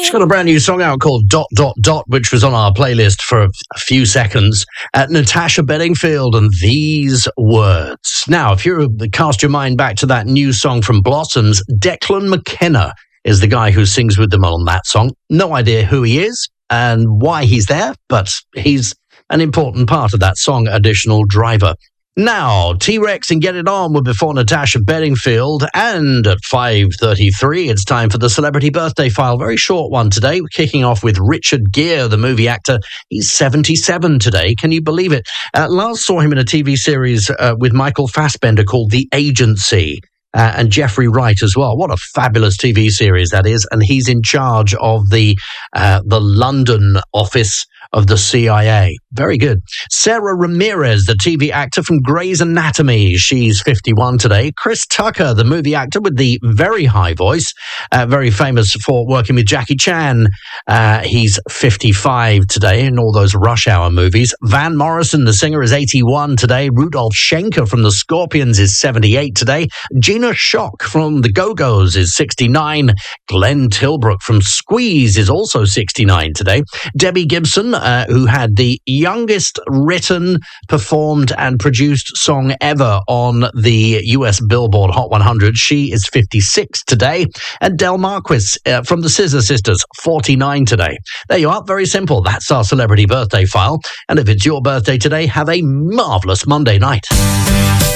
She's got a brand new song out called Dot Dot Dot, which was on our playlist for a few seconds. Natasha Bedingfield and These Words. Now, if you cast your mind back to that new song from Blossoms, Declan McKenna is the guy who sings with them on that song. No idea who he is and why he's there, but he's an important part of that song, Additional Driver. Now, T-Rex and Get It On were before Natasha Bedingfield, and at 5:33, it's time for the Celebrity Birthday File. Very short one today. We're kicking off with Richard Gere, the movie actor. He's 77 today. Can you believe it? Last saw him in a TV series with Michael Fassbender called The Agency. And Jeffrey Wright as well. What a fabulous TV series that is. And he's in charge of the London office of the CIA. Very good. Sarah Ramirez, the TV actor from Grey's Anatomy. She's 51 today. Chris Tucker, the movie actor with the very high voice, very famous for working with Jackie Chan. He's 55 today in all those Rush Hour movies. Van Morrison, the singer, is 81 today. Rudolf Schenker from the Scorpions is 78 today. Gina Schock from the Go-Go's is 69. Glenn Tilbrook from Squeeze is also 69 today. Debbie Gibson, who had the youngest written, performed and produced song ever on the US Billboard Hot 100. She is 56 today. And Del Marquis from the Scissor Sisters, 49 today. There you are. Very simple. That's our Celebrity Birthday File. And if it's your birthday today, have a marvelous Monday night.